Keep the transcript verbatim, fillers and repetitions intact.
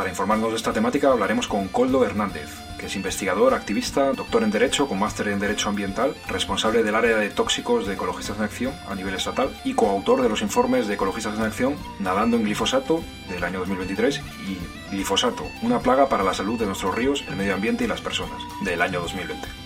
informarnos de esta temática hablaremos con Koldo Hernández, que es investigador, activista, doctor en Derecho con máster en Derecho Ambiental, responsable del área de tóxicos de Ecologistas en Acción a nivel estatal y coautor de los informes de Ecologistas en Acción Nadando en glifosato del año dos mil veintitrés y Glifosato, una plaga para la salud de nuestros ríos, el medio ambiente y las personas del año dos mil veinte.